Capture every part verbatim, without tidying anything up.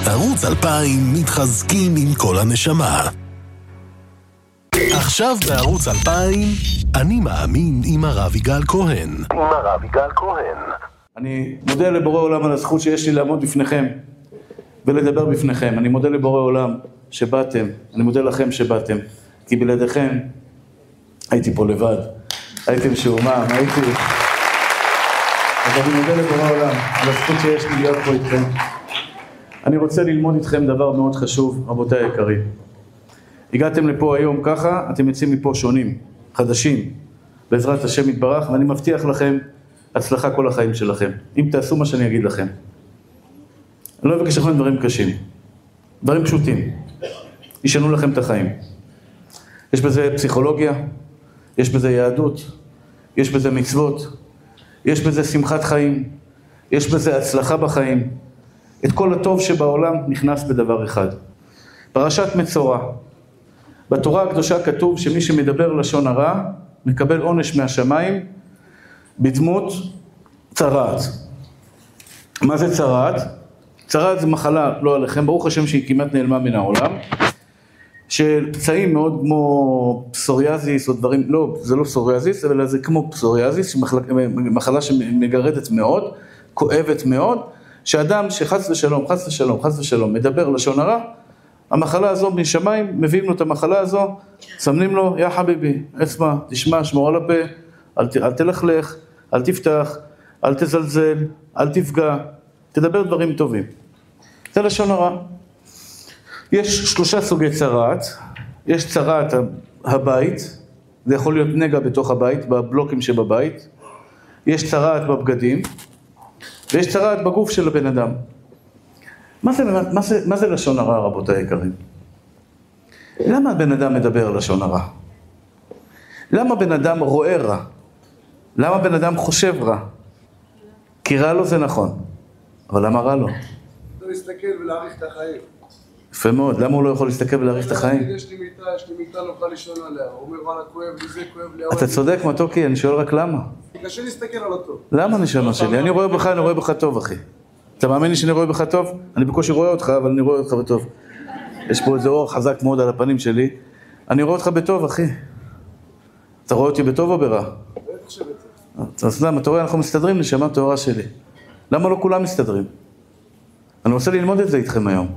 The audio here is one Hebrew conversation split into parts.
ערוץ אלפיים מתחזקים עם כל הנשמה. עכשיו בערוץ אלפיים, אני מאמין עם הרב יגאל כהן. עם הרב יגאל כהן. אני מודה לבורא עולם על הזכות שיש לי לעמוד בפניכם ולדבר בפניכם. אני מודה לבורא עולם שבאתם, אני מודה לכם שבאתם, כי בלעדיכם הייתי פה לבד, הייתי משועמם, הייתי... אז אני מודה לבורא עולם על הזכות שיש לי להיות פה איתכם. אני רוצה ללמוד איתכם דבר מאוד חשוב, רבותיי היקרים. הגעתם לפה היום ככה, אתם יוצאים מפה שונים, חדשים, בעזרת השם יתברך, ואני מבטיח לכם הצלחה כל החיים שלכם, אם תעשו מה שאני אגיד לכם. אני לא אבקש לכם דברים קשים, דברים פשוטים, ישנו לכם את החיים. יש בזה פסיכולוגיה, יש בזה יהדות, יש בזה מצוות, יש בזה שמחת חיים, יש בזה הצלחה בחיים. את כל הטוב שבעולם נכנס בדבר אחד. פרשת מצורע. בתורה הקדושה כתוב שמי שמדבר לשון הרע, מקבל עונש מהשמיים בדמות צרעת. מה זה צרעת? צרעת זה מחלה, לא עליכם, ברוך השם שהיא כמעט נעלמה מן העולם, של פצעים מאוד כמו פסוריאזיס או דברים, לא, זה לא פסוריאזיס, אבל זה כמו פסוריאזיס, מחלה שמגרדת מאוד, כואבת מאוד, שאדם שחס ושלום, חס ושלום, חס ושלום, מדבר לשון הרע, המחלה הזו משמיים, מביאים לו את המחלה הזו, שמים לו, יא חביבי, אסמע, תשמע, שמור על הפה, אל, אל תלכלך, אל תפתח, אל תזלזל, אל תפגע, תדבר דברים טובים. זה לשון הרע. יש שלושה סוגי צרעת, יש צרעת הבית, זה יכול להיות נגע בתוך הבית, בבלוקים שבבית, יש צרעת בבגדים, ויש צרעת בגוף של הבן אדם. מה זה, מה זה, מה זה לשון הרע, רבותיי היקרים? למה הבן אדם מדבר לשון הרע? למה בן אדם רואה רע? למה בן אדם חושב רע? כי רע לו זה נכון, אבל למה רע לו? לא להסתכל ולהאריך את החיים. יפה מאוד, למה הוא לא יכול להסתכל ולהאריך את החיים? יש לי מיטה, יש לי מיטה, לא יכול לישון עליה. הוא אומר, וואלה, כואב לי זה, כואב לי... אתה צודק, מתוקי, אני שואל רק למה. קשה להסתכל על הטוב. למה נשמה שלי? אני רואה בך, אני רואה בך טוב, אחי. אתה מאמין לי שאני רואה בך טוב? אני בקושי רואה אותך, אבל אני רואה אותך בטוב. יש פה איזה אור חזק מאוד על הפנים שלי. אני רואה אותך בטוב, אחי. אתה רואה אותי בטוב או ברע? בטח שבטח. אז למה, אתה רואה, אנחנו מסתדרים נשמה טהורה שלי. למה לא כולם מסתדרים? אני רוצה ללמוד את זה איתכם היום.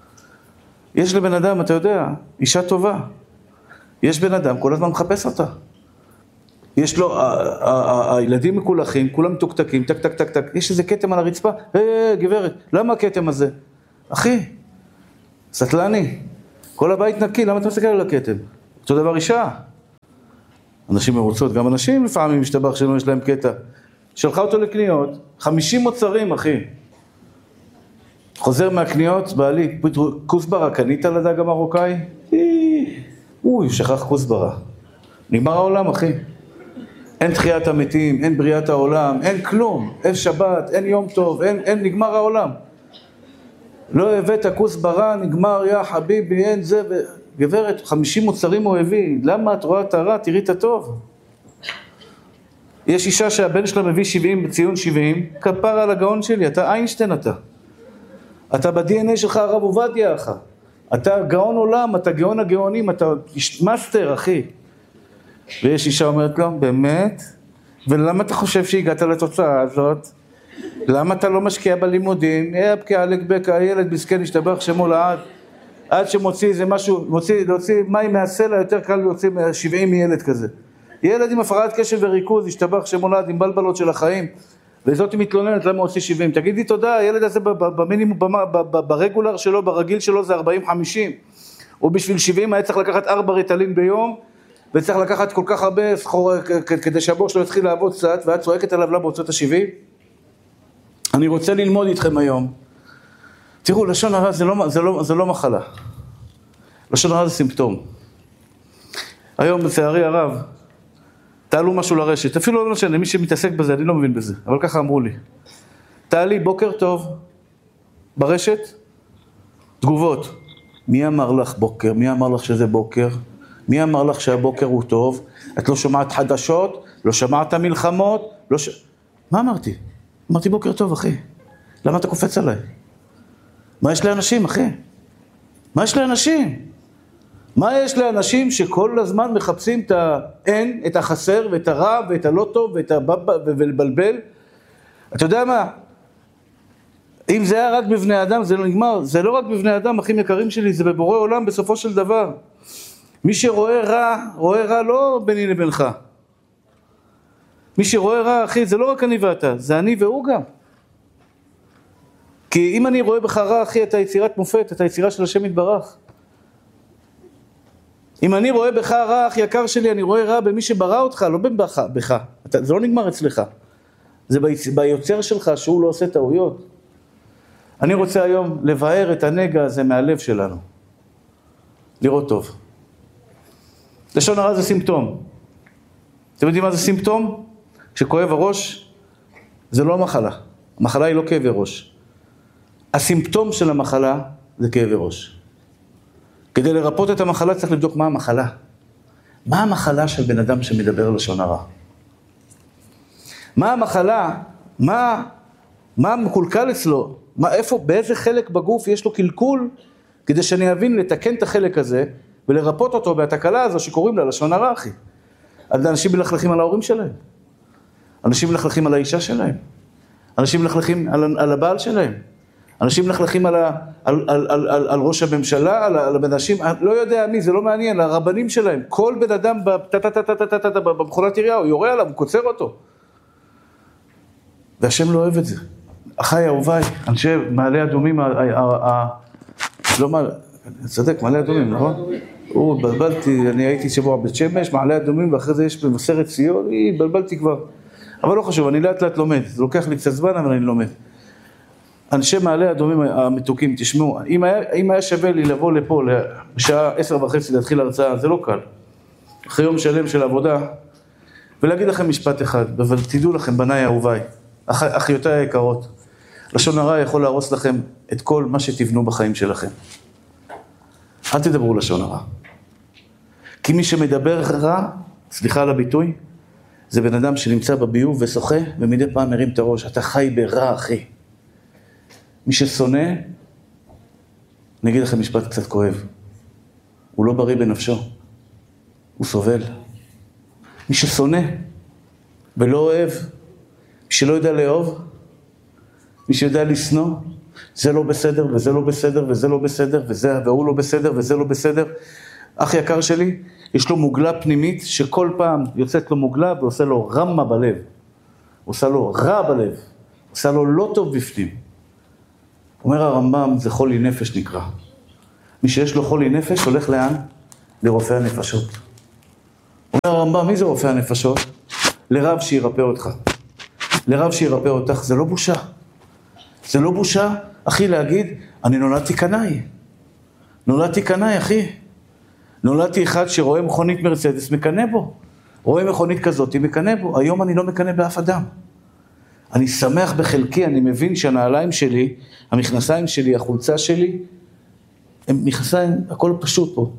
יש לבן אדם, אתה יודע, אישה טובה. יש בן אדם, כל הזמן מחפש אותה. יש לו, הילדים מקולחים, כולם מתוקתקים, טק, טק, טק, טק. יש איזה כתם על הרצפה. היי, גברת, למה הכתם הזה? אחי, סטלני, כל הבית נקי, למה אתה מסתכל על הכתם? אותו דבר אישה. אנשים מרוצות, גם אנשים לפעמים משתבח שלא יש להם קטע. שלחה אותו לקניות, חמישים מוצרים, אחי. חוזר מהקניות, בעלי, כוסברה, קנית לדג המרוקאי? אוי, שכח כוסברה. נגמר העולם, אחי. אין תחיית המתים, אין בריאת העולם, אין כלום, אין שבת, אין יום טוב, אין, אין, נגמר העולם. לא הבאת כוסברה, נגמר, יא חביבי, אין זה, ו... גברת, חמישים מוצרים הוא הביא, למה את רואה את הרע, תראי את הטוב. יש אישה שהבן שלה מביא שבעים, בציון שבעים, כפר על הגאון שלי, אתה איינשטיין אתה. אתה ב-די אן איי שלך הרב עובדיה, אחי. אתה גאון עולם, אתה גאון הגאונים, אתה מאסטר, אחי. ויש אישה אומרת לו, באמת? ולמה אתה חושב שהגעת לתוצאה הזאת? למה אתה לא משקיע בלימודים? אה, פקיע לגבק, הילד בסכן השתבח שמו לעד. עד שמוציא איזה משהו, מוציא, להוציא מים מהסלע, יותר קל להוציא שבעים מילד כזה. ילד עם הפרעת קשב וריכוז, השתבח שמו לעד עם בלבלות של החיים. וזאת היא מתלוננת, למה הוציא שבעים? תגידי תודה, הילד הזה במינימום, ברגולר שלו, ברגיל שלו זה ארבעים חמישים. הוא בשביל שבעים היה צריך לקחת ארבע ריטלין ביום, וצריך לקחת כל כך הרבה סחור, כדי שהבור שלו יתחיל לעבוד קצת, ואת צועקת עליו למה הוצאת השבעים. אני רוצה ללמוד איתכם היום. תראו, לשון הרע זה לא, זה לא, זה לא מחלה. לשון הרע זה סימפטום. היום בצערי הרב, תעלו משהו לרשת, אפילו לא משנה, מי שמתעסק בזה, אני לא מבין בזה, אבל ככה אמרו לי. תעלי, בוקר טוב, ברשת, תגובות. מי אמר לך בוקר? מי אמר לך שזה בוקר? מי אמר לך שהבוקר הוא טוב? את לא שומעת חדשות? לא שמעת מלחמות? לא ש... מה אמרתי? אמרתי בוקר טוב, אחי. למה אתה קופץ עליי? מה יש לאנשים, אחי? מה יש לאנשים? מה יש לאנשים שכל הזמן מחפשים את האין, את החסר ואת הרע ואת הלא טוב ואת הבבא ולבלבל? אתה יודע מה? אם זה היה רק בבני אדם, זה לא נגמר. זה לא רק בבני אדם, אחים יקרים שלי, זה בבורא עולם בסופו של דבר. מי שרואה רע, רואה רע לא ביני לבינך. מי שרואה רע, אחי, זה לא רק אני ואתה, זה אני והוא גם. כי אם אני רואה בך רע, אחי, אתה יצירת מופת, אתה יצירה של השם יתברך. אם אני רואה בך רע, אח יקר שלי, אני רואה רע במי שברא אותך, לא בך, בך. אתה, זה לא נגמר אצלך. זה ביוצר שלך שהוא לא עושה טעויות. אני רוצה היום לבאר את הנגע הזה מהלב שלנו. לראות טוב. לשון הרע זה סימפטום. אתם יודעים מה זה סימפטום? כשכואב הראש, זה לא מחלה. המחלה היא לא כאבי ראש. הסימפטום של המחלה זה כאבי ראש. כדי לרפות את המחלה צריך לבדוק מה המחלה. מה המחלה של בן אדם שמדבר לשון הרע? מה המחלה? מה, מה מקולקל אצלו? מה, איפה, באיזה חלק בגוף יש לו קלקול, כדי שאני אבין לתקן את החלק הזה, ולרפות אותו בהתקלה הזו שקוראים לה לשון הרע, אחי. אנשים מלכלכים על ההורים שלהם. אנשים מלכלכים על האישה שלהם. אנשים מלכלכים על, על הבעל שלהם. אנשים מלכלכים על, ה, על, על, על, על, על ראש הממשלה, על, על אנשים, לא יודע מי, זה לא מעניין, על הרבנים שלהם. כל בן אדם במכונת עירייה, הוא יורה עליו, הוא קוצר אותו. והשם לא אוהב את זה. אחי אהוביי, אנשי מעלה אדומים, לא מעלה, צדק, מעלה אדומים, נכון? הוא, בלבלתי, אני הייתי שבוע בית שמש, מעלה אדומים, ואחרי זה יש במסרת ציון, היא, בלבלתי כבר. אבל לא חשוב, אני לאט לאט לומד, זה לוקח לי קצת זמן, אבל אני לומד. אנשי מעלה אדומים המתוקים, תשמעו, אם היה, אם היה שווה לי לבוא לפה, בשעה עשר וחצי להתחיל הרצאה, זה לא קל. אחרי יום שלם של עבודה, ולהגיד לכם משפט אחד, אבל תדעו לכם, בניי אהוביי, אח, אחיותיי היקרות, לשון הרע יכול להרוס לכם את כל מה שתבנו בחיים שלכם. אל תדברו לשון הרע. כי מי שמדבר רע, סליחה על הביטוי, זה בן אדם שנמצא בביוב ושוחה, ומדי פעם מרים את הראש, אתה חי ברע, אחי. מי ששונא, אני אגיד לכם משפט קצת כואב, הוא לא בריא בנפשו, הוא סובל. מי ששונא ולא אוהב, מי שלא יודע לאהוב, מי שיודע לשנוא, זה לא בסדר, וזה לא בסדר, וזה לא בסדר, וזה, והוא לא בסדר, וזה לא בסדר. אח יקר שלי, יש לו מוגלה פנימית, שכל פעם יוצאת לו מוגלה, ועושה לו רמה בלב. עושה לו רע בלב. עושה לו לא טוב בפנים. אומר הרמב"ם, זה חולי נפש נקרא. מי שיש לו חולי נפש, הולך לאן? לרופא הנפשות. אומר הרמב"ם, מי זה רופא הנפשות? לרב שירפא אותך. לרב שירפא אותך, זה לא בושה. זה לא בושה, אחי, להגיד, אני נולדתי קנאי. נולדתי קנאי, אחי. נולדתי אחד שרואה מכונית מרצדס, מקנה בו. רואה מכונית כזאת, מקנה בו. היום אני לא מקנה באף אדם. אני שמח בחלקי, אני מבין שהנעליים שלי, המכנסיים שלי, החולצה שלי, הם מכנסיים, הכל פשוט פה.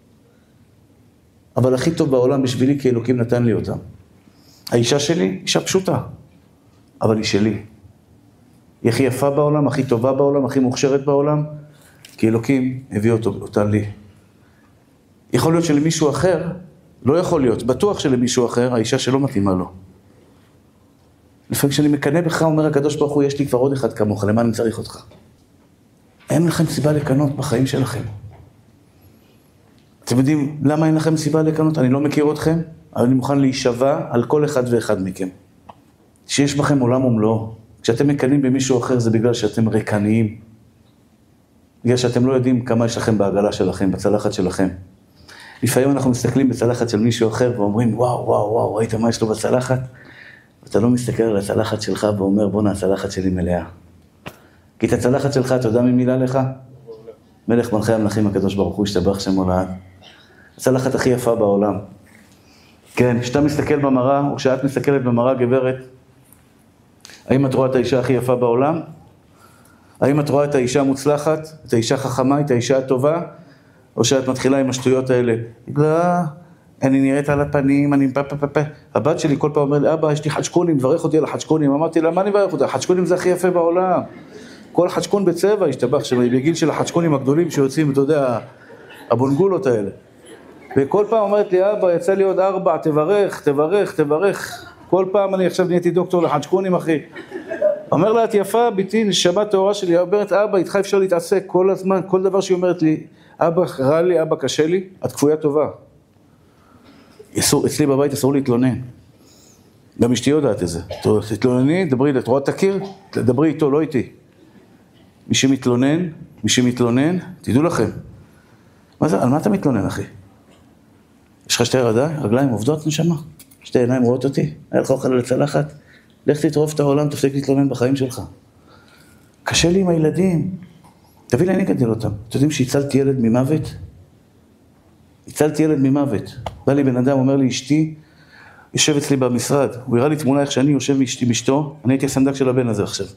אבל הכי טוב בעולם בשבילי, כי אלוקים נתן לי אותם. האישה שלי, אישה פשוטה, אבל היא שלי. היא הכי יפה בעולם, הכי טובה בעולם, הכי מוכשרת בעולם, כי אלוקים הביא אותו, אותה לי. יכול להיות שלמישהו אחר, לא יכול להיות, בטוח שלמישהו אחר, האישה שלא מתאימה לו. לפעמים כשאני מקנה בך, אומר הקדוש ברוך הוא, יש לי כבר עוד אחד כמוך, למה אני צריך אותך? אין לכם סיבה לקנות בחיים שלכם. אתם יודעים למה אין לכם סיבה לקנות? אני לא מכיר אתכם, אבל אני מוכן להישבע על כל אחד ואחד מכם. שיש בכם עולם ומלואו. כשאתם מקנים במישהו אחר, זה בגלל שאתם ריקניים. בגלל שאתם לא יודעים כמה יש לכם בעגלה שלכם, בצלחת שלכם. לפעמים אנחנו מסתכלים בצלחת של מישהו אחר, ואומרים, וואו, וואו, וואו, ראית מה יש לו בצלחת? ואתה לא מסתכל על הצלחת שלך, ואומר, בוא נה, הצלחת שלי מלאה. כי את הצלחת שלך, אתה יודע מי מילה לך? מלך מלכי המלכים הקדוש ברוך הוא, השתבח שם הולד. הצלחת הכי יפה בעולם. כן, כשאתה מסתכל במראה, או כשאת מסתכלת במראה, גברת, האם את רואה את האישה הכי יפה בעולם? האם את רואה את האישה המוצלחת, את האישה חכמה, את האישה הטובה? או שאת מתחילה עם השטויות האלה? לא, אני נראית על הפנים, אני פה פה פה פה. הבת שלי כל פעם אומר לי, אבא, יש לי חדשקונים, מברך אותי על החדשקונים. אמרתי לה, מה אני מברך אותי? החדשקונים זה הכי יפה בעולם. כל חדשקון בצבע השתבח שם, בגיל של החדשקונים הגדולים שיוצאים, אתה יודע, הבונגולות האלה. וכל פעם אומרת לי, אבא, יצא לי עוד ארבע, תברך, תברך, תברך. כל פעם אני עכשיו נהייתי דוקטור לחדשקונים, אחי. אומר לה, את יפה, ביתי, נשמה טהורה שלי. היא אומרת, אבא, איתך אפשר להתעסק כל הזמן, כל דבר שהיא אומרת לי, אבא, רע לי, אבא, קשה לי, את כפויה טובה. אצלי בבית אסור להתלונן. גם אשתי יודעת את זה. תתלונני, דברי, את רואה את הקיר? דברי איתו, לא איתי. מי שמתלונן, מי שמתלונן, תדעו לכם. מה זה, על מה אתה מתלונן, אחי? יש לך שתי רגליים, רגליים עובדות, נשמה? שתי עיניים רואות אותי? היה לך אוכל על הצלחת? לך תטרוף את העולם, תפסיק להתלונן בחיים שלך. קשה לי עם הילדים. תביא לי, אני אגדל אותם. אתם יודעים שהצלתי ילד ממוות? הצלתי ילד ממוות. בא לי בן אדם, אומר לי, אשתי, יושב אצלי במשרד. הוא הראה לי תמונה איך שאני יושב מאשתי משתו, אני הייתי הסנדק של הבן הזה עכשיו.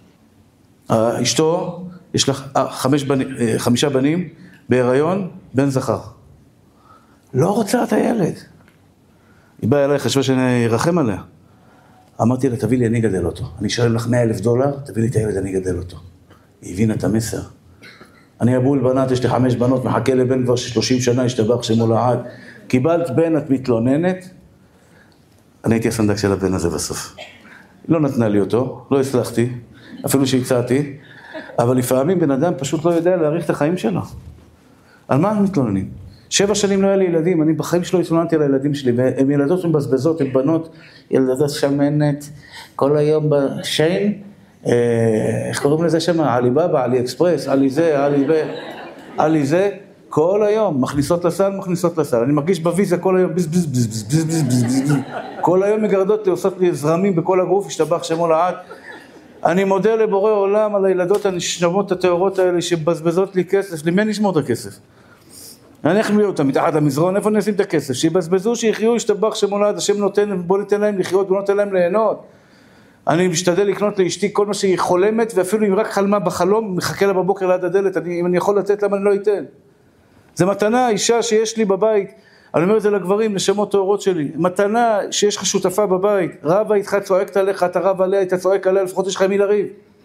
אשתו, יש לך חמש בנ... חמישה בנים, בהיריון, בן זכר. לא רוצה את הילד. היא באה אליי, חשבה שאני ארחם עליה. אמרתי לה, תביא לי, אני אגדל אותו. אני אשלם לך מאה אלף דולר, תביא לי את הילד, אני אגדל אותו. היא הבינה את המסר. אני אבול בנת, יש לי חמש בנות, מחכה לבן כבר שלושים שנה, השתבח שמו לעד. קיבלת בן, את מתלוננת, אני הייתי הסנדק של הבן הזה בסוף. לא נתנה לי אותו, לא הצלחתי, אפילו שהצעתי, אבל לפעמים בן אדם פשוט לא יודע להאריך את החיים שלו. על מה הם מתלוננים? שבע שנים לא היה לי ילדים, אני בחיים שלא התלוננתי על הילדים שלי, והם ילדות מבזבזות, הן בנות, ילדות שמנת, כל היום בשיין, איך קוראים לזה שם? עלי בבא, עלי אקספרס, עלי זה, עלי זה, עלי זה, כל היום, מכניסות לסל, מכניסות לסל. אני מרגיש בוויזה כל היום, בז בז בז בז בז בז בז בז. כל היום מגרדות לי, עושות לי זרמים בכל הגוף, השתבח שמו לעד. אני מודה לבורא עולם על הילדות הנשמות הטהורות האלה שבזבזות לי כסף. למי אני אשמור את הכסף? אני אחמיא אותם מתחת למזרון, איפה אני אשים את הכסף? שיבזבזו, שיחיו, השתבח שמו לעד, השם נותן, בוא ניתן להם לחיות, בוא נותן להם ליהנות. אני משתדל לקנות לאשתי כל מה שהיא חולמת, ואפילו אם רק חלמה בחלום, מחכה לה בבוקר ליד הדלת, אני, אם אני יכול לתת למה אני לא אתן. זה מתנה, אישה שיש לי בבית, אני אומר את זה לגברים, נשמות טהורות שלי, מתנה שיש לך שותפה בבית, רבה איתך, צועקת עליך, אתה רב עליה, אתה צועק עליה, לפחות יש לך מי לריב.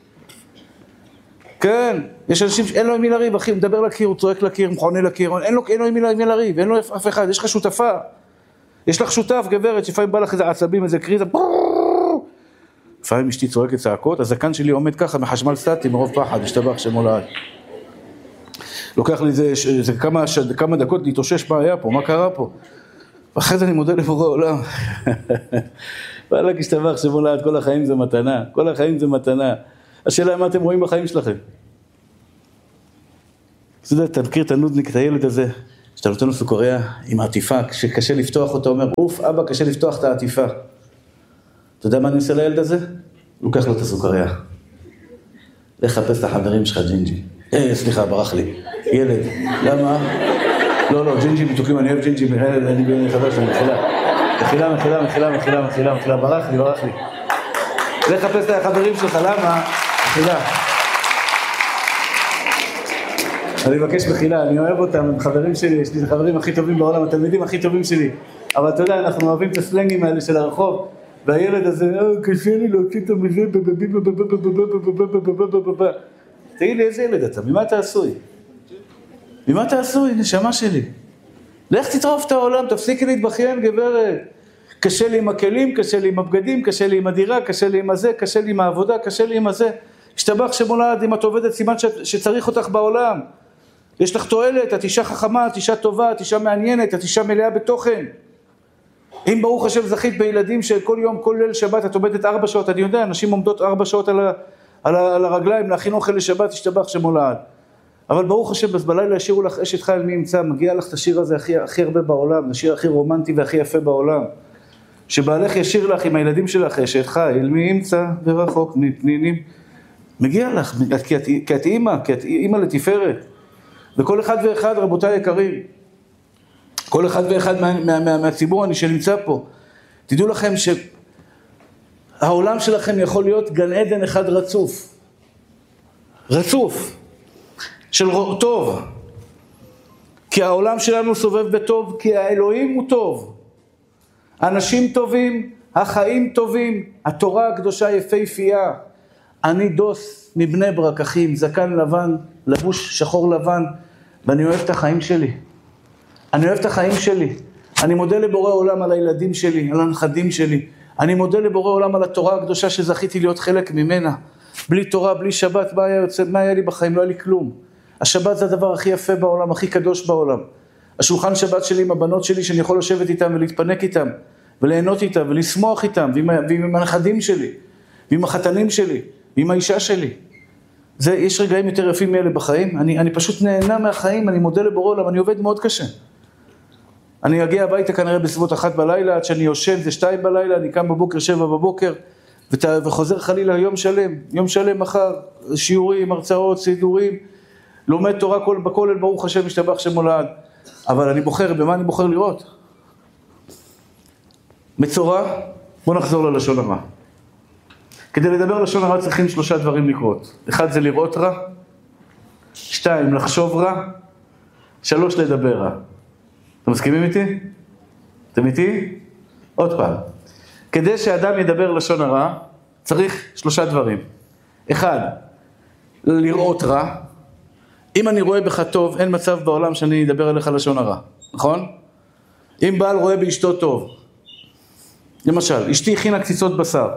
כן, יש אנשים שאין לו מי לריב, אחי, הוא מדבר לקיר, הוא צועק לקיר, הוא חונה לקיר, אין לו, אין לו מי לריב, אין לו אף אחד, יש לך שותפה. יש לך שותף, גברת, שפעמים בא לך איזה עצבים, איזה קריזה, לפעמים אשתי צועקת צעקות, הזקן שלי עומד ככה מחשמל סטטי, מרוב פחד, השתבח שמו לעד. לוקח לי זה, זה כמה, כמה דקות להתאושש מה היה פה, מה קרה פה. ואחרי זה אני מודה לבורא עולם. ואללה השתבח שמו לעד, כל החיים זה מתנה, כל החיים זה מתנה. השאלה מה אתם רואים בחיים שלכם. אתה יודע, אתה מכיר את הנודניק, את הילד הזה, שאתה נותן לו סוכריה עם העטיפה, שקשה לפתוח אותה, אומר, אוף, אבא, קשה לפתוח את העטיפה. אתה יודע מה אני עושה לילד הזה? לוקח לו את הסוכריה. לך חפש את החברים שלך, ג'ינג'י. אה, סליחה, ברח לי. ילד, למה? לא, לא, ג'ינג'י מתוקים, אני אוהב ג'ינג'י, אני חבר שלי, מחילה. מחילה, מחילה, מחילה, מחילה, מחילה, מחילה, ברח לי, ברח לי. לך חפש את החברים שלך, למה? מחילה. אני מבקש מחילה, אני אוהב אותם, הם חברים שלי, יש לי חברים הכי טובים בעולם, התלמידים הכי טובים שלי. אבל אתה יודע, אנחנו אוהבים את הסלנגים האלה של הרחוב, והילד הזה, קשה לי להוציא את המזה, תגיד לי, איזה ילד אתה? ממה אתה עשוי? ממה אתה עשוי? נשמה שלי. לך תטרוף את העולם, תפסיקי להתבכיין, גברת. קשה לי עם הכלים, קשה לי עם הבגדים, קשה לי עם הדירה, קשה לי עם הזה, קשה לי עם העבודה, קשה לי עם הזה. השתבח שמו לעד, אם את עובדת, סימן שצריך אותך בעולם. יש לך תועלת, את אישה חכמה, את אישה טובה, את אישה מעניינת, את אישה מלאה בתוכן. אם ברוך השם זכית בילדים שכל יום, כל ליל שבת את עומדת ארבע שעות, אני יודע, אנשים עומדות ארבע שעות על, ה, על, ה, על הרגליים להכין אוכל לשבת, השתבח שמו לעד. אבל ברוך השם, אז בלילה השאירו לך אשת חיל מי ימצא, מגיע לך את השיר הזה הכי, הכי הרבה בעולם, השיר הכי רומנטי והכי יפה בעולם. שבעלך ישיר לך עם הילדים שלך אשת חיל מי ימצא ורחוק מפנינים. מגיע לך, כי את, כי את אימא, כי את אימא לתפארת. וכל אחד ואחד, רבותיי יקרים, כל אחד ואחד מה, מה, מה, מהציבור אני שנמצא פה, תדעו לכם שהעולם שלכם יכול להיות גן עדן אחד רצוף. רצוף. של טוב. כי העולם שלנו סובב בטוב, כי האלוהים הוא טוב. אנשים טובים, החיים טובים, התורה הקדושה יפהפייה. אני דוס מבני ברק, אחי, עם זקן לבן, לבוש שחור לבן, ואני אוהב את החיים שלי. אני אוהב את החיים שלי. אני מודה לבורא עולם על הילדים שלי, על הנכדים שלי. אני מודה לבורא עולם על התורה הקדושה שזכיתי להיות חלק ממנה. בלי תורה, בלי שבת, מה היה, יוצא, מה היה לי בחיים? לא היה לי כלום. השבת זה הדבר הכי יפה בעולם, הכי קדוש בעולם. השולחן שבת שלי עם הבנות שלי, שאני יכול לשבת איתם ולהתפנק איתם, וליהנות איתם ולשמוח איתם, ועם, ועם הנכדים שלי, ועם החתנים שלי, ועם האישה שלי. זה, יש רגעים יותר יפים מאלה בחיים. אני, אני פשוט נהנה מהחיים, אני מודה לבורא עולם, אני עובד מאוד קשה. אני אגיע הביתה כנראה בסביבות אחת בלילה, עד שאני יושן, זה שתיים בלילה, אני קם בבוקר, שבע בבוקר, ות, וחוזר חלילה יום שלם, יום שלם מחר, שיעורים, הרצאות, סידורים, לומד תורה כל, בכולל, ברוך השם, משתבח שם הולד. אבל אני בוחר, במה אני בוחר לראות? מצורע, בוא נחזור ללשון הרע. כדי לדבר לשון הרע צריכים שלושה דברים לקרות. אחד זה לראות רע, שתיים, לחשוב רע, שלוש, לדבר רע. אתם מסכימים איתי? אתם איתי? עוד פעם. כדי שאדם ידבר לשון הרע, צריך שלושה דברים. אחד, לראות רע. אם אני רואה בך טוב, אין מצב בעולם שאני אדבר אליך לשון הרע, נכון? אם בעל רואה באשתו טוב, למשל, אשתי הכינה קציצות בשר.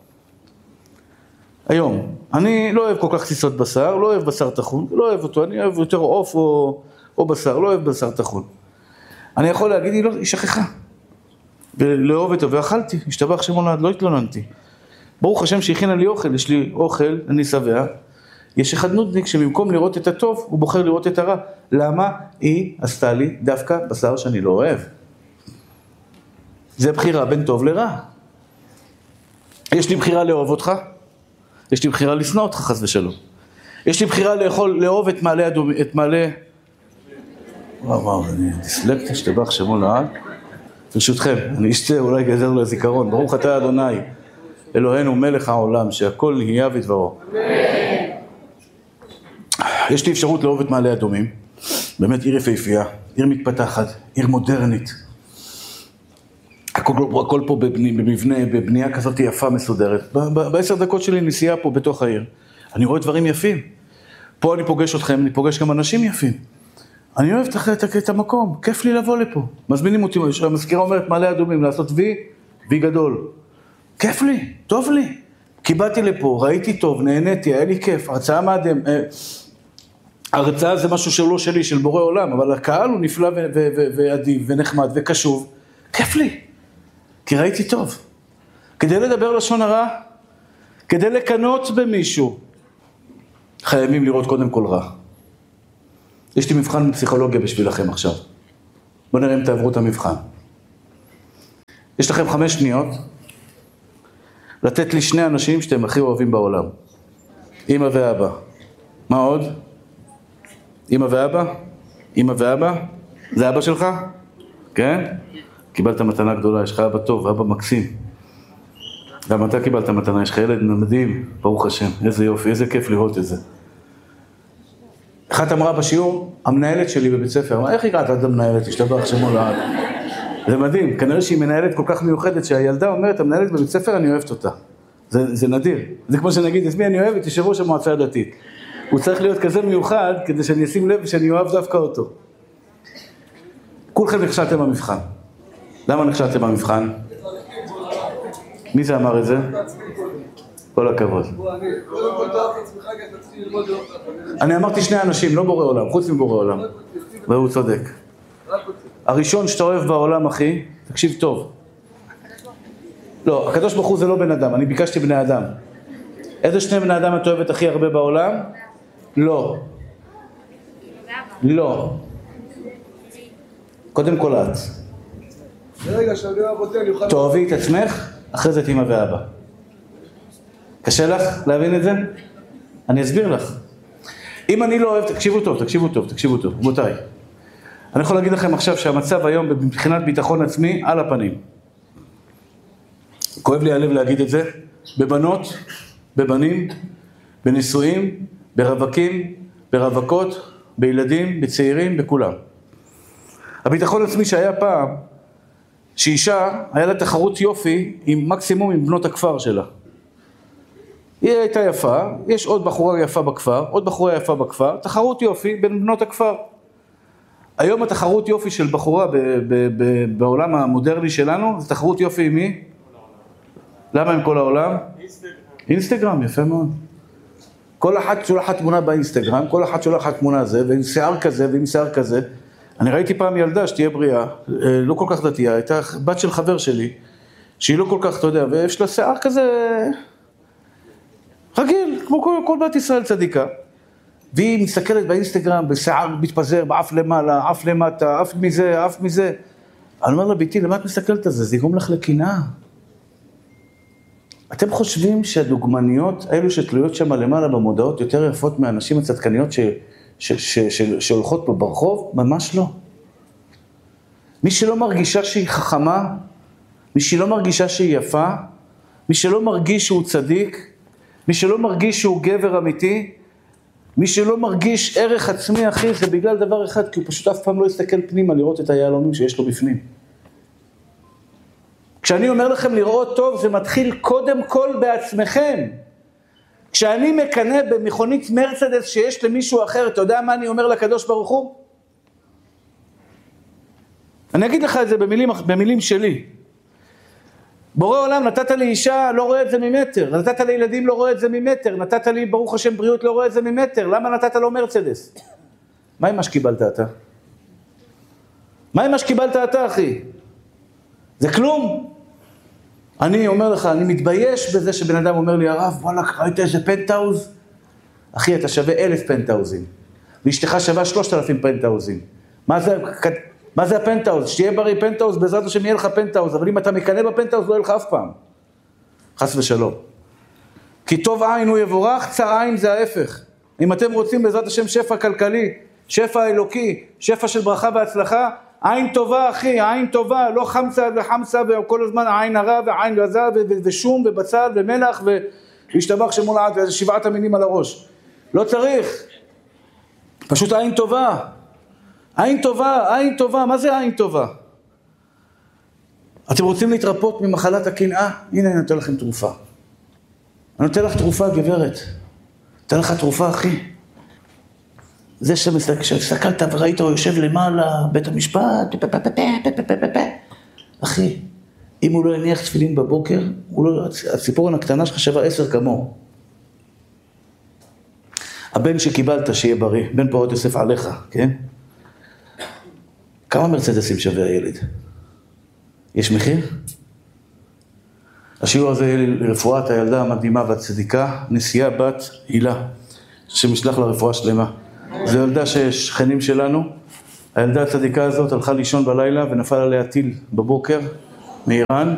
היום, אני לא אוהב כל כך קציצות בשר, לא אוהב בשר טחון, לא אוהב אותו, אני אוהב יותר עוף או, או בשר, לא אוהב בשר טחון. אני יכול להגיד, היא, לא, היא שכחה, ולאהוב אותו, ואכלתי, השתבח שם הולד, לא התלוננתי. ברוך השם שהכינה לי אוכל, יש לי אוכל, אני שבע. יש אחד נודניק שבמקום לראות את הטוב, הוא בוחר לראות את הרע. למה? היא עשתה לי דווקא בשר שאני לא אוהב. זה בחירה בין טוב לרע. יש לי בחירה לאהוב אותך, יש לי בחירה לשנוא אותך חס ושלום. יש לי בחירה לאכול, לאהוב את מעלה אדום, את מעלה... וואו וואו, אני דיסלקטי, שתבח שמו לעד. ברשותכם, אני אשתה, אולי גזר לו זיכרון. ברוך אתה אדוני, אלוהינו מלך העולם, שהכל נהיה ודברו. יש לי אפשרות לאהוב את מעלה אדומים, באמת עיר יפהפייה, עיר מתפתחת, עיר מודרנית. הכל, הכל פה בבני, במבנה, בבנייה כזאת יפה מסודרת. בעשר דקות שלי נסיעה פה בתוך העיר. אני רואה דברים יפים. פה אני פוגש אתכם, אני פוגש גם אנשים יפים. אני אוהב את, את המקום, כיף לי לבוא לפה. מזמינים אותי, המזכירה אומרת מעלה אדומים, לעשות וי, וי גדול. כיף לי, טוב לי. כי באתי לפה, ראיתי טוב, נהניתי, היה לי כיף, הרצאה מאדם. הרצאה זה משהו שלא שלי, של בורא עולם, אבל הקהל הוא נפלא ואדיב ונחמד וקשוב. כיף לי, כי ראיתי טוב. כדי לדבר לשון הרע, כדי לקנות במישהו, חייבים לראות קודם כל רע. יש לי מבחן פסיכולוגיה בשבילכם עכשיו. בואו נראה אם תעברו את המבחן. יש לכם חמש שניות, לתת לי שני אנשים שאתם הכי אוהבים בעולם. אמא ואבא. מה עוד? אמא ואבא? אמא ואבא? זה אבא שלך? כן? קיבלת מתנה גדולה, יש לך אבא טוב, אבא מקסים. גם אתה קיבלת מתנה, יש לך ילד מדהים, ברוך השם, איזה יופי, איזה כיף לראות את זה. אחת אמרה בשיעור, המנהלת שלי בבית ספר, אמרה, איך הגעת עד המנהלת? השתבח שמו לעד. זה מדהים, כנראה שהיא מנהלת כל כך מיוחדת, שהילדה אומרת, המנהלת בבית ספר, אני אוהבת אותה. זה, זה נדיר. זה כמו שנגיד, את מי אני אוהבת? יושב ראש המועצה הדתית. הוא צריך להיות כזה מיוחד, כדי שאני אשים לב שאני אוהב דווקא אותו. כולכם נכשלתם במבחן. למה נכשלתם במבחן? מי זה אמר את זה? כל הכבוד. אני אמרתי שני אנשים, לא בורא עולם, חוץ מבורא עולם. והוא צודק. הראשון שאתה אוהב בעולם, אחי, תקשיב טוב. לא, הקדוש ברוך הוא זה לא בן אדם, אני ביקשתי בני אדם. איזה שני בני אדם את אוהבת הכי הרבה בעולם? לא. לא. קודם כל את. ברגע שאני אוהב אותי, אני אוכל... תאהבי את עצמך, אחרי זה את אמא ואבא. קשה לך להבין את זה? אני אסביר לך. אם אני לא אוהב, תקשיבו טוב, תקשיבו טוב, תקשיבו טוב, רבותיי. אני יכול להגיד לכם עכשיו שהמצב היום מבחינת ביטחון עצמי על הפנים. כואב לי הלב להגיד את זה, בבנות, בבנים, בנישואים, ברווקים, ברווקות, בילדים, בצעירים, בכולם. הביטחון עצמי שהיה פעם, שאישה היה לה תחרות יופי עם מקסימום עם בנות הכפר שלה. היא הייתה יפה, יש עוד בחורה יפה בכפר, עוד בחורה יפה בכפר, תחרות יופי בין בנות הכפר. היום התחרות יופי של בחורה ב- ב- ב- בעולם המודרני שלנו, זה תחרות יופי עם מי? למה עם כל העולם? אינסטגרם. אינסטגרם, יפה מאוד. כל אחת שולחת תמונה באינסטגרם, כל אחת שולחת תמונה זה, ועם שיער כזה ועם שיער כזה. אני ראיתי פעם ילדה שתהיה בריאה, לא כל כך דתייה, הייתה בת של חבר שלי, שהיא לא כל כך, אתה יודע, ויש לה שיער כזה רגיל, כמו כל, כל בת ישראל צדיקה. והיא מסתכלת באינסטגרם, בשיער מתפזר, באף למעלה, אף למטה, אף מזה, אף מזה. אני אומר לה, ביתי, למה את מסתכלת על זה? זה יגרום לך לקנאה. אתם חושבים שהדוגמניות, האלו שתלויות שם למעלה במודעות, יותר יפות מהאנשים הצדקניות ש, ש, ש, ש, שהולכות פה ברחוב? ממש לא. מי שלא מרגישה שהיא חכמה, מי שלא מרגישה שהיא יפה, מי שלא מרגיש שהוא צדיק, מי שלא מרגיש שהוא גבר אמיתי, מי שלא מרגיש ערך עצמי, אחי, זה בגלל דבר אחד, כי הוא פשוט אף פעם לא יסתכל פנימה לראות את היהלומים שיש לו בפנים. כשאני אומר לכם לראות טוב, זה מתחיל קודם כל בעצמכם. כשאני מקנה במכונית מרצדס שיש למישהו אחר, אתה יודע מה אני אומר לקדוש ברוך הוא? אני אגיד לך את זה במילים, במילים שלי. בורא עולם, נתת לי אישה, לא רואה את זה ממטר. נתת לי ילדים, לא רואה את זה ממטר. נתת לי, ברוך השם, בריאות, לא רואה את זה ממטר. למה נתת לו מרצדס? מה עם מה שקיבלת אתה? מה עם מה שקיבלת אתה, אחי? זה כלום. אני אומר לך, אני מתבייש בזה שבן אדם אומר לי, הרב, וואלה, ראית איזה פנטאוז? אחי, אתה שווה אלף פנטאוזים. ואשתך שווה שלושת אלפים פנטאוזים. מה זה, מה זה הפנטאוז? שתהיה בריא פנטאוז, בעזרת השם יהיה לך פנטאוז, אבל אם אתה מקנה בפנטאוז, לא יהיה לך אף פעם. חס ושלום. כי טוב עין הוא יבורך, צר עין זה ההפך. אם אתם רוצים בעזרת השם שפע כלכלי, שפע אלוקי, שפע של ברכה והצלחה, עין טובה, אחי, עין טובה, לא חמצה וחמצה, וכל הזמן עין הרע ועין רזה ושום ובצל ומלח והשתבח שמולעת ואיזה שבעת המינים על הראש. לא צריך. פשוט עין טובה. עין טובה, עין טובה, מה זה עין טובה? אתם רוצים להתרפות ממחלת הקנאה? הנה, אני נותן לכם תרופה. אני נותן לך תרופה, גברת. נותן לך תרופה, אחי. זה שסתכלת וראית הוא יושב למעלה, בית המשפט, אחי, אם הוא לא יניח תפילין בבוקר, הציפורן הקטנה שלך שווה עשר כמוהו. הבן שקיבלת שיהיה בריא, בן פורת יוסף עליך, כן? כמה מרצדסים שווה הילד? יש מחיר? השיעור הזה יהיה לרפואת הילדה המדהימה והצדיקה, נשיאה בת הילה, שמשלח לרפואה שלמה. זו ילדה ששכנים שלנו, הילדה הצדיקה הזאת הלכה לישון בלילה ונפל עליה טיל בבוקר מאיראן,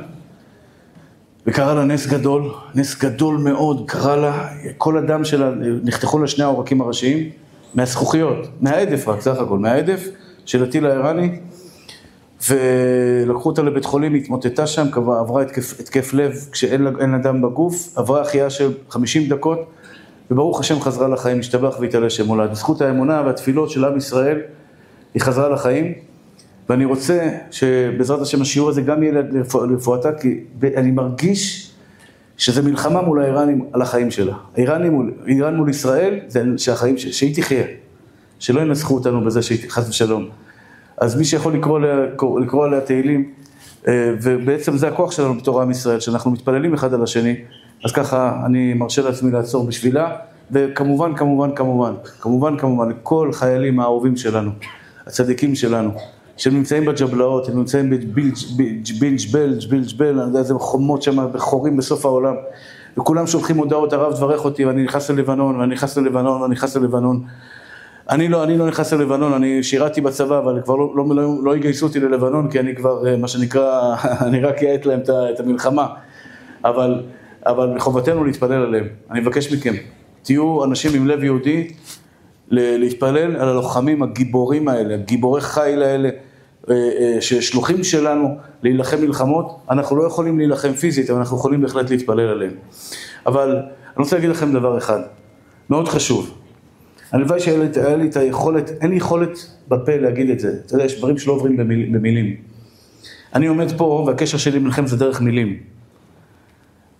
וקרא לה נס גדול, נס גדול מאוד, קרא לה, כל הדם שלה, נחתכו לה שני העורקים הראשיים, מהזכוכיות, מהעדף רק, סך הכל, מהעדף של הטיל האיראני, ולקחו אותה לבית חולים, התמוטטה שם, עברה התקף, התקף לב כשאין אדם בגוף, עברה החיה של חמישים דקות, וברוך השם חזרה לחיים, השתבח והתעלה שם הולד. בזכות האמונה והתפילות של עם ישראל, היא חזרה לחיים, ואני רוצה שבעזרת השם השיעור הזה גם יהיה לרפואתה, כי אני מרגיש שזה מלחמה מול האיראנים על החיים שלה. האיראנים מול, איראן מול ישראל, זה שהחיים, שהיא תחיה, שלא ינצחו אותנו בזה שהיא חס ושלום. אז מי שיכול לקרוא, לקרוא עליה תהילים, ובעצם זה הכוח שלנו בתור עם ישראל, שאנחנו מתפללים אחד על השני, אז ככה אני מרשה לעצמי לעצור בשבילה, וכמובן, כמובן, כמובן, כמובן, כמובן, כל חיילים האהובים שלנו, הצדיקים שלנו, שהם נמצאים בג'בלאות, הם נמצאים בבילג'בל, ג'בילג'בל, אני יודע, זה חומות שם, בחורים בסוף העולם, וכולם שולחים הודעות, הרב דברך אותי, ואני נכנס ללבנון, ואני נכנס ללבנון, ואני נכנס ללבנון. אני לא, אני לא נכנס ללבנון, אני שירתי בצבא, אבל כבר לא, לא, לא, לא הגייסו אותי ללבנון, כי אני כבר, מה שנקרא, אני רק יעט להם את המלחמה. אבל, אבל מחובתנו להתפלל עליהם. אני מבקש מכם, תהיו אנשים עם לב יהודי, להתפלל על הלוחמים הגיבורים האלה, גיבורי חיל האלה, ששלוחים שלנו להילחם מלחמות. אנחנו לא יכולים להילחם פיזית, אבל אנחנו יכולים בהחלט להתפלל עליהם. אבל אני רוצה להגיד לכם דבר אחד, מאוד חשוב. הלוואי שהיה לי את היכולת, אין לי יכולת בפה להגיד את זה. אתה יודע, יש דברים שלא עוברים במילים. אני עומד פה, והקשר שלי מלחם זה דרך מילים.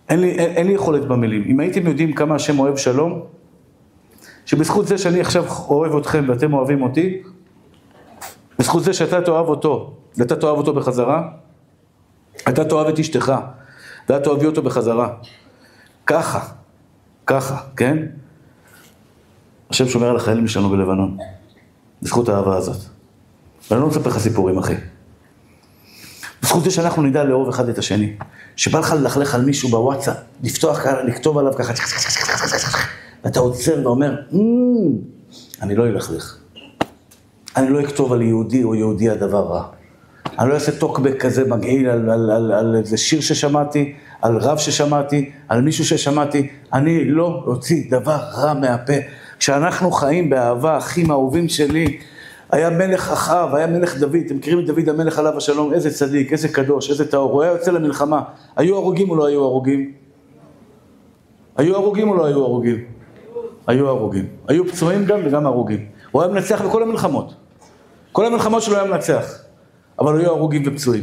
אין לי, אין, אין לי יכולת במילים. אם הייתם יודעים כמה השם אוהב שלום, שבזכות זה שאני עכשיו אוהב אתכם ואתם אוהבים אותי, בזכות זה שאתה תאהב אותו, ואתה תאהב אותו בחזרה, אתה תאהב את אשתך, ואתה תאהבי אותו בחזרה. ככה, ככה, כן? השם שומר על החיילים שלנו בלבנון, בזכות האהבה הזאת. ואני לא מספר לך סיפורים, אחי. בזכות זה שאנחנו נדע לאהוב אחד את השני. שבא לך ללכלך על מישהו בוואטסאפ, לפתוח ככה, לכתוב עליו ככה, ואתה עוצר ואומר, אני לא אלכלך. אני לא אכתוב על יהודי או יהודי הדבר רע. אני לא אעשה טוקבק כזה מגעיל על, על, על, על איזה שיר ששמעתי, על רב ששמעתי, על מישהו ששמעתי. אני לא אוציא דבר רע מהפה. כשאנחנו חיים באהבה, אחים האהובים שלי, היה מלך אחאב, היה מלך דוד, אתם מכירים את דוד המלך עליו השלום, איזה צדיק, איזה קדוש, איזה טהור, הוא היה יוצא למלחמה. היו הרוגים או לא היו הרוגים? היו הרוגים או לא היו הרוגים? היו הרוגים. היו פצועים גם וגם הרוגים. הוא היה מנצח בכל המלחמות. כל המלחמות שלו היה מנצח, אבל היו הרוגים ופצועים.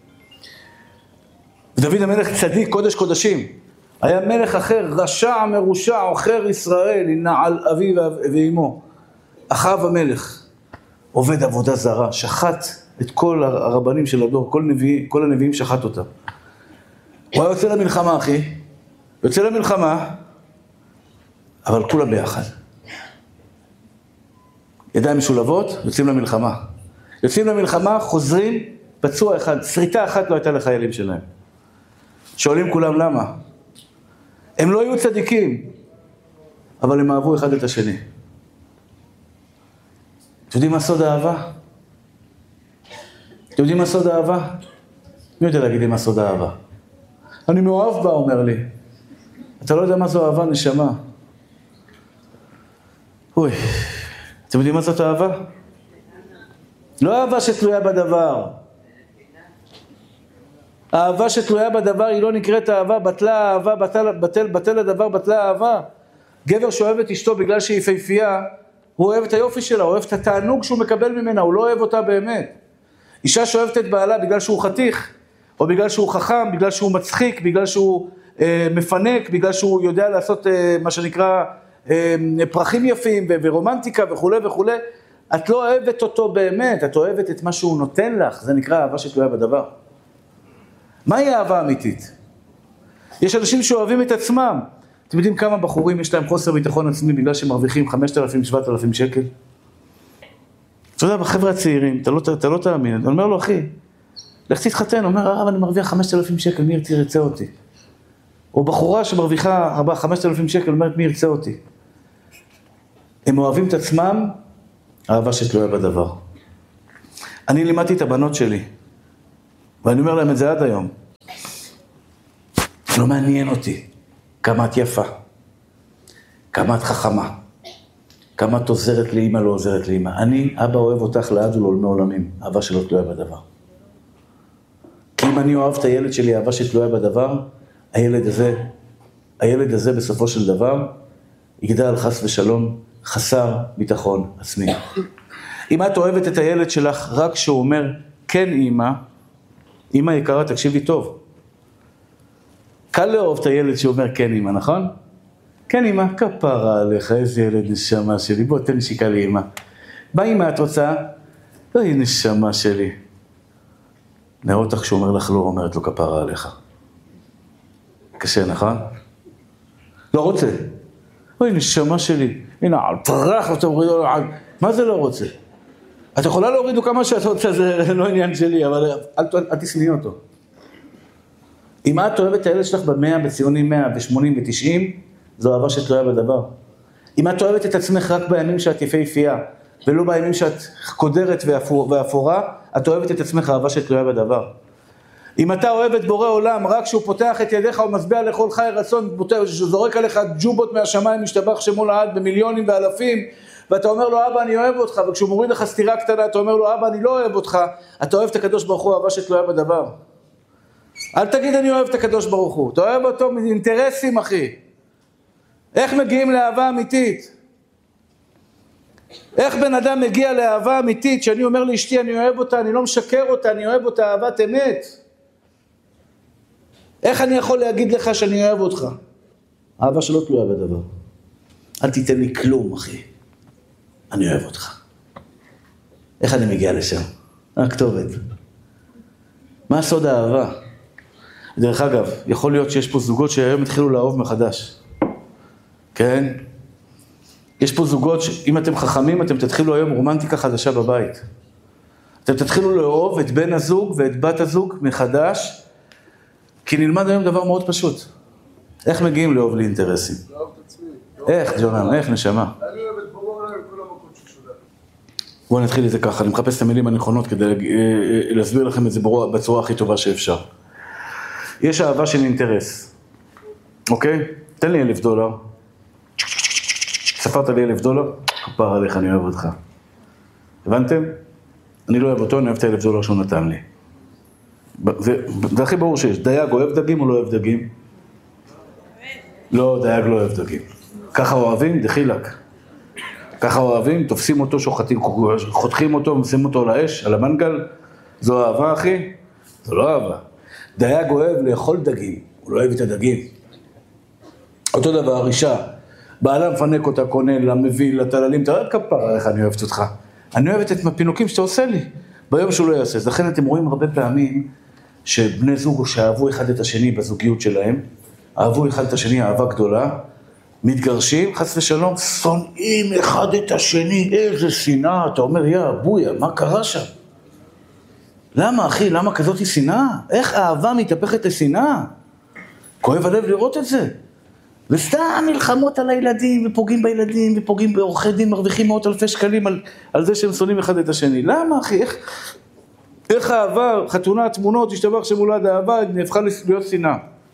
ודוד המלך צדיק, קודש קודשים. היה מלך אחר, רשע מרושע, עוכר ישראל, נעל אבי ואימו. אחאב המלך. עובד עבודה זרה, שחט את כל הרבנים של הדור, כל, נביא, כל הנביאים שחט אותם. הוא היה יוצא למלחמה, אחי, יוצא למלחמה, אבל כולם ביחד. ידיים משולבות, יוצאים למלחמה. יוצאים למלחמה, חוזרים, פצוע אחד, שריטה אחת לא הייתה לחיילים שלהם. שואלים כולם למה? הם לא היו צדיקים, אבל הם אהבו אחד את השני. אתם יודעים מה סוד האהבה? אתם יודעים מה סוד האהבה? מי יודע להגיד לי מה סוד האהבה? אני מאוהב בה, אומר לי. אתה לא יודע מה זו אהבה, נשמה. אוי, אתם יודעים מה זאת אהבה? לא אהבה שתלויה בדבר. האהבה שתלויה בדבר היא לא נקראת אהבה, בטלה אהבה, בטל, בטל, בטל הדבר, בטלה אהבה. גבר שאוהב את אשתו בגלל שהיא יפהפייה, הוא אוהב את היופי שלה, הוא אוהב את התענוג שהוא מקבל ממנה, הוא לא אוהב אותה באמת. אישה שאוהבת את בעלה בגלל שהוא חתיך, או בגלל שהוא חכם, בגלל שהוא מצחיק, בגלל שהוא אה, מפנק, בגלל שהוא יודע לעשות אה, מה שנקרא אה, פרחים יפים ו- ורומנטיקה וכו' וכו'. את לא אוהבת אותו באמת, את אוהבת את מה שהוא נותן לך, זה נקרא אהבה שתלויה בדבר. מהי אהבה אמיתית? יש אנשים שאוהבים את עצמם. אתם יודעים כמה בחורים יש להם חוסר ביטחון עצמי בגלל שהם מרוויחים חמשת אלפים שבעת אלפים שקל? אתה יודע, בחבר'ה הצעירים, אתה לא, אתה לא תאמין, אני אומר לו, אחי, לך תתחתן, הוא אומר, אבל אני מרוויח חמשת אלפים שקל, מי ירצה אותי? או בחורה שמרוויחה חמשת אלפים שקל, אומרת, מי ירצה אותי? הם אוהבים את עצמם, אהבה שתלויה בדבר. אני לימדתי את הבנות שלי, ואני אומר להם את זה עד היום. לא מעניין אותי. כמה את יפה, כמה את חכמה, כמה את עוזרת לאמא, לא עוזרת לאמא. אני, אבא אוהב אותך לעד ולעולמי עולמים, אהבה שלא תלויה בדבר. כי אם אני אוהב את הילד שלי, אהבה שתלויה בדבר, הילד הזה, הילד הזה בסופו של דבר, יגדל חס ושלום, חסר ביטחון עצמי. אם את אוהבת את הילד שלך רק כשהוא אומר, כן אמא, אמא יקרה, תקשיבי טוב. קל לאהוב את הילד שאומר כן אמא, נכון? כן אמא, כפרה עליך, איזה ילד נשמה שלי, בוא תן נשיקה לי אמא. מה אמא את רוצה? אוי נשמה שלי. נראה אותך שהוא אומר לך לא, אומרת לו כפרה עליך. קשה, נכון? לא רוצה. אוי נשמה שלי, הנה, פרח אותה, מה זה לא רוצה? את יכולה להוריד לו כמה שאת רוצה, זה לא עניין שלי, אבל אל, אל תשנאי אותו. אם את אוהבת את הילד שלך במאה, בציונים מאה ושמונים ותשעים, זו אהבה שתלויה בדבר. אם את אוהבת את עצמך רק בימים שאת יפהפייה, ולא בימים שאת קודרת ואפורה, את אוהבת את עצמך אהבה שתלויה בדבר. אם אתה אוהב את בורא עולם, רק כשהוא פותח את ידיך ומצביע לכל חי רצון, שזורק עליך ג'ובות מהשמיים, משתבח שמו לעד במיליונים ואלפים, ואתה אומר לו, אבא, אני אוהב אותך, וכשהוא מוריד לך סתירה קטנה, אתה אומר לו, אבא, אני לא אוהב אותך, אתה אוהב את הקדוש ברוך הוא, אהבה שתלויה בדבר. אל תגיד, אני אוהב את הקדוש ברוך הוא, אתה אוהב אותו מאינטרסים, אחי. איך מגיעים לאהבה אמיתית? איך בן אדם מגיע לאהבה אמיתית, שאני אומר לאשתי, אני אוהב אותה, אני לא משקר אותה, אני אוהב אותה אהבת אמת? איך אני יכול להגיד לך שאני אוהב אותך? אהבה שלא תלויה בדבר. אל תיתן לי כלום, אחי. אני אוהב אותך. איך אני מגיע לשם? הכתובת. מה סוד האהבה? דרך אגב, יכול להיות שיש פה זוגות שהיום התחילו לאהוב מחדש. כן? יש פה זוגות שאם אתם חכמים, אתם תתחילו היום רומנטיקה חדשה בבית. אתם תתחילו לאהוב את בן הזוג ואת בת הזוג מחדש, כי נלמד היום דבר מאוד פשוט. איך מגיעים לאהוב לי אינטרסים? לאהוב את עצמי. איך, ג'ונן? איך, נשמה? אני אוהב את ברור עליי וכל המקום ששודע. בואו נתחיל את זה ככה, אני מחפש את המילים הנכונות כדי להסביר לכם את זה בצורה הכי טובה שאפשר. יש אהבה של אינטרס, אוקיי? תן לי אלף דולר. ספרת לי אלף דולר? כפר עליך, אני אוהב אותך. הבנתם? אני לא אוהב אותו, אני אוהב את האלף דולר שהוא נתן לי. זה, זה הכי ברור שיש. דייג אוהב דגים או לא אוהב דגים? לא, דייג לא אוהב דגים. ככה אוהבים, דחילק. ככה אוהבים, תופסים אותו, שוחטים, חותכים אותו, משים אותו על האש, על המנגל. זו אהבה, אחי? זו לא אהבה. דייג אוהב לאכול דגים, הוא לא אוהב את הדגים. אותו דבר, אישה. בעלה מפנק אותה, קונה לה, מביא לה, תללים, אתה רואה כפר עליך, אני אוהבת אותך. אני אוהבת את הפינוקים שאתה עושה לי, ביום שהוא לא יעשה. לכן אתם רואים הרבה פעמים שבני זוג שאהבו אחד את השני בזוגיות שלהם, אהבו אחד את השני אהבה גדולה, מתגרשים, חס ושלום, שונאים אחד את השני, איזה שנאה, אתה אומר, יא, בויה, מה קרה שם? למה, אחי, למה כזאת היא שנאה? איך האהבה מתהפכת לשנאה? כואב הלב לראות את זה. וסתם מלחמות על הילדים, ופוגעים בילדים, ופוגעים בעורכי דין, מרוויחים מאות אלפי שקלים על, על זה שהם שונאים אחד את השני. למה, אחי? איך, איך האהבה, חתונה, תמונות, השתבח שמולד האהבה, נהפכה להיות שנאה.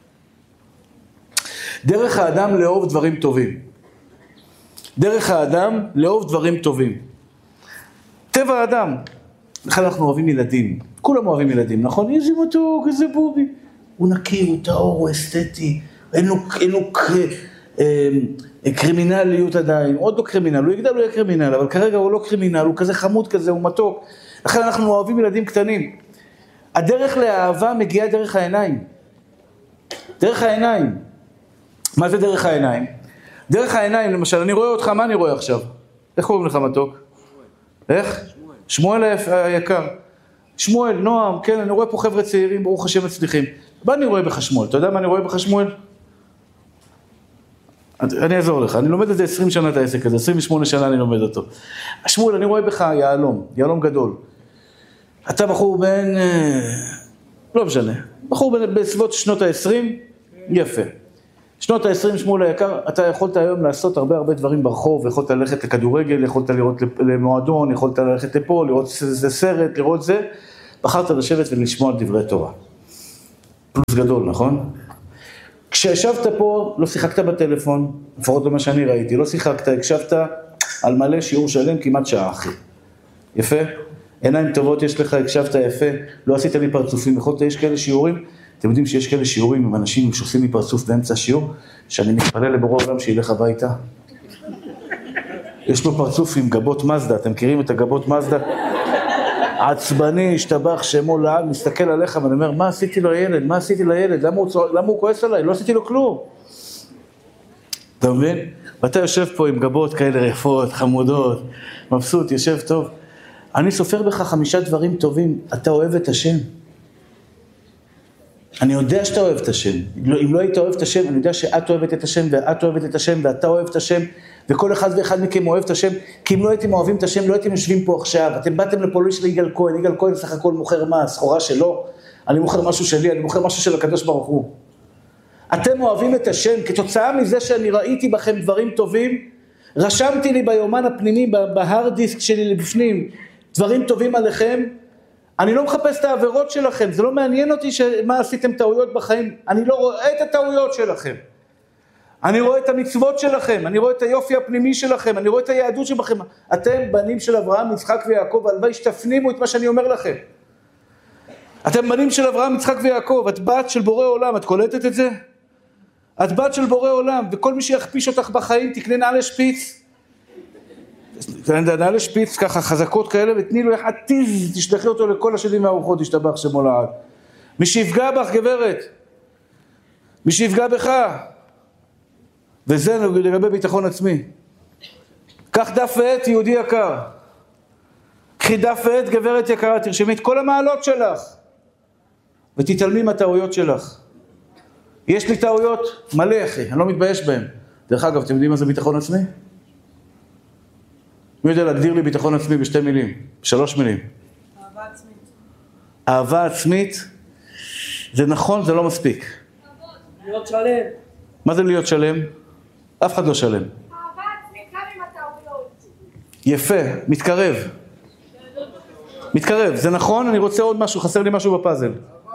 דרך האדם לאהוב דברים טובים. דרך האדם לאהוב דברים טובים. טבע האדם. בכלל אנחנו אוהבים ילדים. כולם אוהבים ילדים, נכון? איזה מתוק, איזה בובי. הוא נקי, הוא טהור, הוא אסתטי. אין לו, אין לו אה, קרימינליות עדיין. עוד לא קרימינל, הוא יגדל, הוא יהיה קרימינל, אבל כרגע הוא לא קרימינל, הוא כזה חמוד כזה, הוא מתוק. לכן אנחנו אוהבים ילדים קטנים. הדרך לאהבה מגיעה דרך העיניים. דרך העיניים. מה זה דרך העיניים? דרך העיניים, למשל, אני רואה אותך, מה אני רואה עכשיו? איך קוראים לך מתוק? איך? שמואל היקר. שמואל, נועם, כן, אני רואה פה חבר'ה צעירים, ברוך השם מצליחים. מה אני רואה בך שמואל? אתה יודע מה אני רואה בך שמואל? אני אעזור לך, אני לומד את זה עשרים שנה את העסק הזה, עשרים ושמונה שנה אני לומד אותו. שמואל, אני רואה בך יעלום, יעלום גדול. אתה בחור בן, לא משנה, בחור בסביבות שנות ה-עשרים, יפה. שנות ה-עשרים, שמואל היקר, אתה יכולת היום לעשות הרבה הרבה דברים ברחוב, יכולת ללכת לכדורגל, יכולת לראות למועדון, יכולת ללכת לפה, לראות איזה סרט, לראות זה, בחרת לשבת ולשמוע על דברי תורה. פלוס גדול, נכון? כשישבת פה, לא שיחקת בטלפון, לפחות למה שאני ראיתי, לא שיחקת, הקשבת על מלא שיעור שלם כמעט שעה, אחי. יפה? עיניים טובות יש לך, הקשבת יפה, לא עשית לי פרצופים, יכולת, יש כאלה שיעורים, אתם יודעים שיש כאלה שיעורים עם אנשים שעושים לי פרצוף באמצע השיעור, שאני מתפלל לבורא עולם שילך הביתה. יש לו פרצוף עם גבות מזדה, אתם מכירים את הגבות מזדה? עצבני, השתבח, שמו לעד, מסתכל עליך ואני אומר, מה עשיתי לו ילד? מה עשיתי לילד? למה הוא, למה הוא כועס עליי? לא עשיתי לו כלום. אתה מבין? ואתה יושב פה עם גבות כאלה רפות, חמודות, מבסוט, יושב טוב. אני סופר בך חמישה דברים טובים, אתה אוהב את השם. אני יודע שאתה אוהב את השם. אם לא היית אוהב את השם, אני יודע שאת אוהבת את השם, ואת אוהבת את השם, ואתה אוהב את השם, וכל אחד ואחד מכם אוהב את השם, כי אם לא הייתם אוהבים את השם, לא הייתם יושבים פה עכשיו. אתם באתם לפולו של יגאל כהן, יגאל כהן סך הכל מוכר מה? סחורה שלו? אני מוכר משהו שלי, אני מוכר משהו של הקדוש ברוך הוא. אתם אוהבים את השם, כתוצאה מזה שאני ראיתי בכם דברים טובים, רשמתי לי ביומן הפנימי, בהארד דיסק שלי לבפנים, דברים טובים עליכם, אני לא מחפש את העבירות שלכם, זה לא מעניין אותי מה עשיתם טעויות בחיים, אני לא רואה את הטעויות שלכם. אני רואה את המצוות שלכם, אני רואה את היופי הפנימי שלכם, אני רואה את היהדות שבכם. אתם בנים של אברהם, יצחק ויעקב, הלוואי שתפנימו את מה שאני אומר לכם. אתם בנים של אברהם, יצחק ויעקב, את בת של בורא עולם, את קולטת את זה? את בת של בורא עולם, וכל מי שיחפיש אותך בחיים, תקנה נעלי שפיץ. נעלי שפיץ ככה חזקות כאלה, ותני לו אחד טיז, תשלחי אותו לכל השדים והרוחות, תשתבח שמו לעד. מי שיפגע בך גברת, מי שיפגע בך. וזה לגבי ביטחון עצמי. קח דף ועט, יהודי יקר. קחי דף ועט, גברת יקרה, תרשמי את כל המעלות שלך. ותתעלמי מהטעויות שלך. יש לי טעויות מלא אחי, אני לא מתבייש בהן. דרך אגב, אתם יודעים מה זה ביטחון עצמי? מי יודע להגדיר לי ביטחון עצמי בשתי מילים, בשלוש מילים? אהבה עצמית. אהבה עצמית, זה נכון, זה לא מספיק. להיות שלם. מה זה להיות שלם? אף אחד לא שלם. אהבה עצמית גם עם הטעויות. יפה, מתקרב. מתקרב, זה נכון, אני רוצה עוד משהו, חסר לי משהו בפאזל.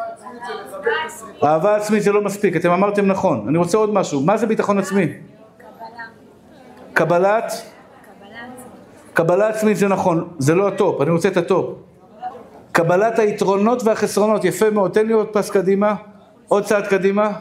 אהבה עצמית זה לא מספיק, אתם אמרתם נכון, אני רוצה עוד משהו. מה זה ביטחון עצמי? קבלת? קבלה עצמית זה נכון, זה לא הטופ, אני רוצה את הטופ. קבלת היתרונות והחסרונות, יפה מאוד, תן לי עוד פס קדימה, עוד צעד קדימה.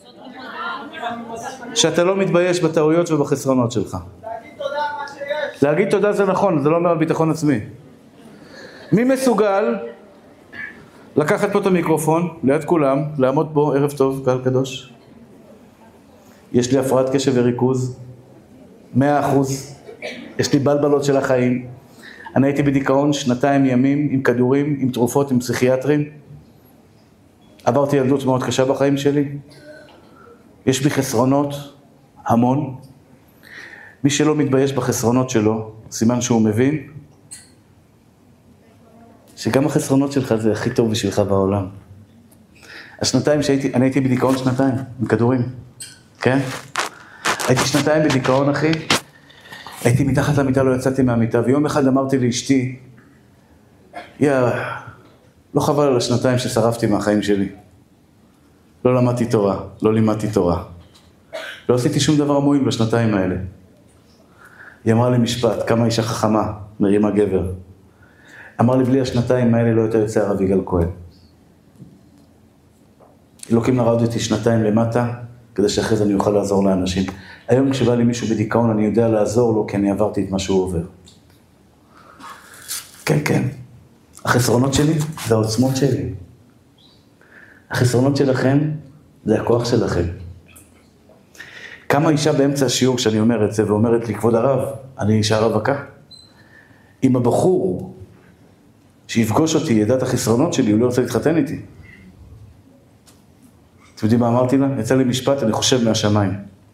שאתה לא מתבייש בטעויות ובחסרונות שלך. להגיד תודה מה שיש. להגיד תודה זה נכון, זה לא אומר על ביטחון עצמי. מי מסוגל לקחת פה את המיקרופון, ליד כולם, לעמוד פה, ערב טוב, קהל קדוש. יש לי הפרעת קשב וריכוז, מאה אחוז. יש לי בלבלות של החיים. אני הייתי בדיכאון שנתיים ימים עם כדורים, עם תרופות, עם פסיכיאטרים. עברתי ילדות מאוד קשה בחיים שלי. יש בי חסרונות, המון. מי שלא מתבייש בחסרונות שלו, סימן שהוא מבין שגם החסרונות שלך זה הכי טוב בשבילך בעולם. השנתיים שהייתי, אני הייתי בדיכאון שנתיים, עם כדורים, כן? הייתי שנתיים בדיכאון, אחי. הייתי מתחת למיטה, לא יצאתי מהמיטה, ויום אחד אמרתי לאשתי, יא, לא חבל על השנתיים ששרפתי מהחיים שלי. לא למדתי תורה, לא לימדתי תורה. לא עשיתי שום דבר מועיל בשנתיים האלה. היא אמרה לי משפט, כמה אישה חכמה, מרימה גבר. אמר לי, בלי השנתיים האלה לא יותר יוצא הרב יגאל כהן. אלוקים לרד אותי שנתיים למטה, כדי שאחרי זה אני אוכל לעזור לאנשים. היום כשבא לי מישהו בדיכאון, אני יודע לעזור לו, כי אני עברתי את מה שהוא עובר. כן, כן. החסרונות שלי זה העוצמות שלי. החסרונות שלכם זה הכוח שלכם. כמה אישה באמצע השיעור כשאני אומר את זה, ואומרת לי, כבוד הרב, אני אישה רווקה. אם הבחור שיפגוש אותי, ידע את החסרונות שלי, הוא לא רוצה להתחתן איתי. אתם יודעים מה אמרתי לה? יצא לי משפט, אני חושב מהשמיים.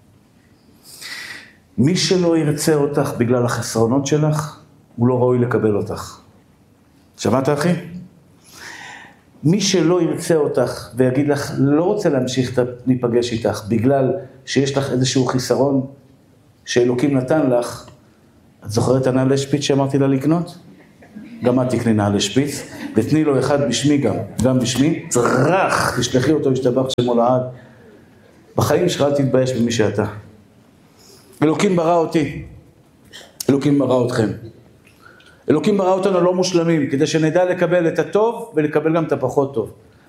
מי שלא ירצה אותך בגלל החסרונות שלך, הוא לא ראוי לקבל אותך. שמעת אחי? מי שלא ירצה אותך ויגיד לך, לא רוצה להמשיך להיפגש איתך, בגלל שיש לך איזשהו חיסרון שאלוקים נתן לך, את זוכרת הנעלי שפיץ שאמרתי לה לקנות? גם את תקני נעלי שפיץ, ותני לו אחד בשמי גם, גם בשמי, צרח, תשלחי אותו, ישתבח שמו לעד. בחיים שלך אל תתבייש במי שאתה. אלוקים ברא אותי, אלוקים ברא אתכם. אלוקים ברא אותנו לא מושלמים, כדי שנדע לקבל את הטוב ולקבל גם את הפחות טוב.